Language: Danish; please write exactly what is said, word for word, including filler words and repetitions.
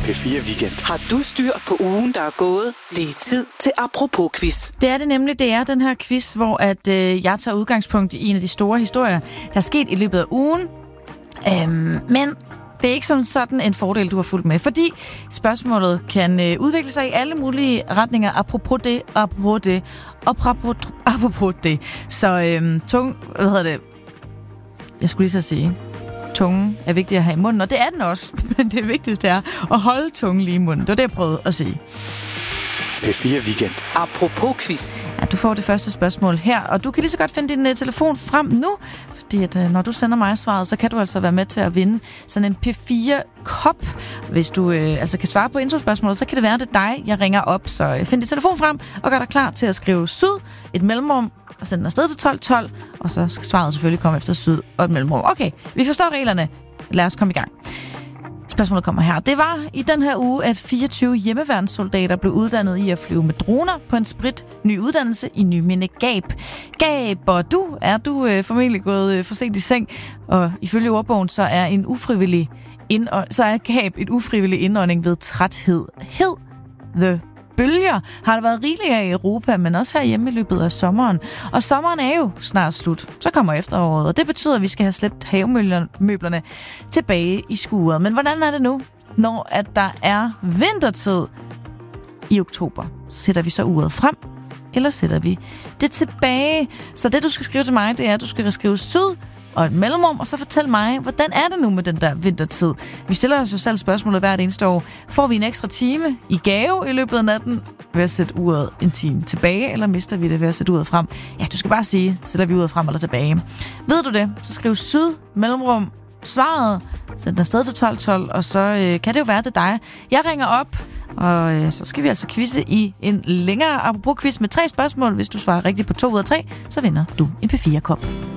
P fire Weekend. Har du styr på ugen, der er gået? Det er tid til Apropos-quiz. Det er det nemlig. Det er den her quiz, hvor at, øh, jeg tager udgangspunkt i en af de store historier, der er sket i løbet af ugen. Øhm, men det er ikke som sådan en fordel, du har fulgt med, fordi spørgsmålet kan øh, udvikle sig i alle mulige retninger, apropos det, apropos det, og apropos, apropos det. Så øhm, tung, hvad hedder det? Jeg skulle lige så sige, tungen er vigtig at have i munden, og det er den også, men det vigtigste er at holde tungen lige i munden. Det var det, jeg prøvede at sige. P fire Weekend. Apropos-quiz. Ja, du får det første spørgsmål her, og du kan lige så godt finde din uh, telefon frem nu, fordi at, uh, når du sender mig svaret, så kan du altså være med til at vinde sådan en P fire-kop. Hvis du uh, altså kan svare på introspørgsmålet, så kan det være, at det er dig, jeg ringer op. Så uh, find din telefon frem og gør dig klar til at skrive syd, et mellemrum, og sende den afsted til tolv tolv, og så skal svaret selvfølgelig komme efter syd og et mellemrum. Okay, vi forstår reglerne. Lad os komme i gang. Spørgsmålet kommer her. Det var i den her uge, at fireogtyve hjemmeværnssoldater blev uddannet i at flyve med droner på en sprit ny uddannelse i Nyminde Gab. Gaber du? Er du øh, formentlig gået øh, for sent i seng? Og ifølge ordbogen, så er en ufrivillig indånd- så er Gab et ufrivillig indånding ved træthed. Hed the bølger har der været rigeligt af i Europa, men også herhjemme i løbet af sommeren. Og sommeren er jo snart slut. Så kommer efteråret, og det betyder, at vi skal have slæbt havemøblerne tilbage i skuret. Men hvordan er det nu, når at der er vintertid i oktober? Sætter vi så uret frem, eller sætter vi det tilbage? Så det, du skal skrive til mig, det er, at du skal skrive syd og et mellemrum, og så fortæl mig, hvordan er det nu med den der vintertid? Vi stiller os jo selv spørgsmålet hvert eneste år. Får vi en ekstra time i gave i løbet af natten ved at sætte uret en time tilbage, eller mister vi det ved at sætte uret frem? Ja, du skal bare sige, sætter vi uret frem eller tilbage. Ved du det, så skriv syd, mellemrum, svaret, send den afsted til tolv tolv, og så øh, kan det jo være, det dig. Jeg ringer op, og øh, så skal vi altså quizze i en længere apropos-quiz med tre spørgsmål. Hvis du svarer rigtigt på to ud af tre, så vinder du en P fire-kop.